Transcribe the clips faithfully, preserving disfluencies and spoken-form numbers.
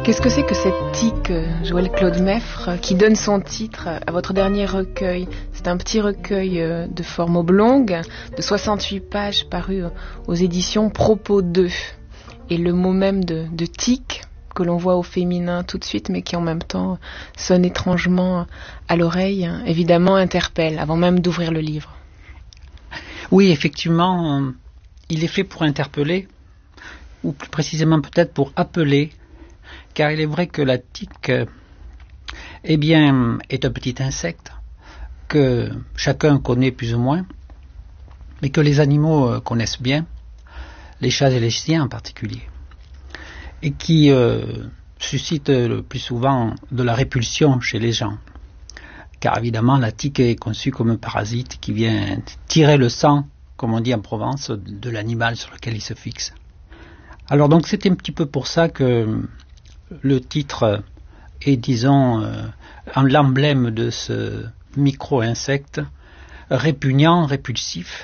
Qu'est-ce que c'est que cette tique, Joël Claude Meffre, qui donne son titre à votre dernier recueil? C'est un petit recueil de forme oblongue, de soixante-huit pages, paru aux éditions Propos deux. Et le mot même de, de tique, que l'on voit au féminin tout de suite, mais qui en même temps sonne étrangement à l'oreille, évidemment interpelle, avant même d'ouvrir le livre. Oui, effectivement, il est fait pour interpeller, ou plus précisément peut-être pour appeler, car il est vrai que la tique, eh bien, est un petit insecte que chacun connaît plus ou moins, mais que les animaux connaissent bien, les chats et les chiens en particulier, et qui euh, suscite le plus souvent de la répulsion chez les gens. Car évidemment, la tique est conçue comme un parasite qui vient tirer le sang, comme on dit en Provence, de l'animal sur lequel il se fixe. Alors donc c'était un petit peu pour ça que le titre est, disons, euh, l'emblème de ce micro-insecte répugnant, répulsif.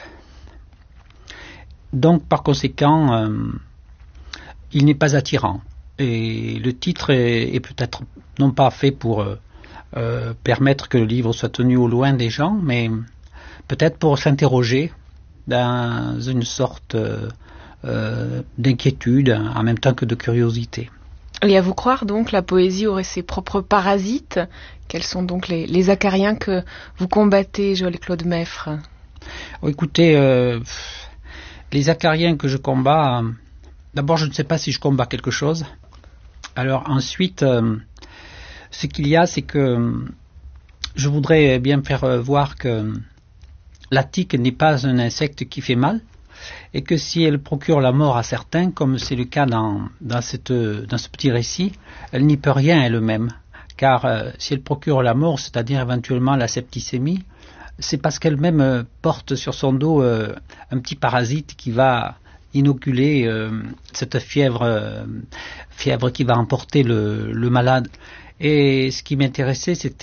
Donc par conséquent, euh, il n'est pas attirant. Et le titre est, est peut-être non pas fait pour euh, euh, permettre que le livre soit tenu au loin des gens, mais peut-être pour s'interroger dans une sorte euh, euh, d'inquiétude en même temps que de curiosité. Et à vous croire donc, la poésie aurait ses propres parasites. Quels sont donc les, les acariens que vous combattez, Joël Claude Meffre? Oh, écoutez, euh, les acariens que je combats, euh, d'abord je ne sais pas si je combats quelque chose. Alors ensuite, euh, ce qu'il y a, c'est que euh, je voudrais bien faire euh, voir que la tique n'est pas un insecte qui fait mal, et que si elle procure la mort à certains, comme c'est le cas dans, dans, cette, dans ce petit récit, elle n'y peut rien elle-même. Car euh, si elle procure la mort, c'est-à-dire éventuellement la septicémie, c'est parce qu'elle-même euh, porte sur son dos euh, un petit parasite qui va inoculer euh, cette fièvre, euh, fièvre qui va emporter le, le malade. Et ce qui m'intéressait, c'était